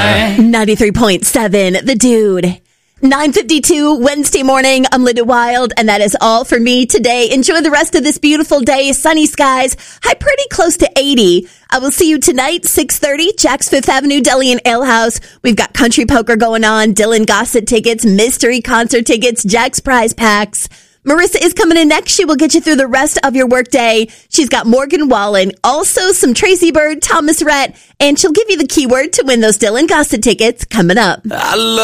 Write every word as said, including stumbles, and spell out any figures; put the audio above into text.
ninety-three point seven, The Dude. nine fifty-two Wednesday morning. I'm Linda Wild, and that is all for me today. Enjoy the rest of this beautiful day. Sunny skies. High pretty close to eighty. I will see you tonight, six thirty, Jack's Fifth Avenue Deli and Ale House. We've got country poker going on, Dylan Gossett tickets, mystery concert tickets, Jack's prize packs. Marissa is coming in next. She will get you through the rest of your workday. She's got Morgan Wallen, also some Tracy Bird, Thomas Rhett, and she'll give you the keyword to win those Dylan Gossett tickets coming up. I love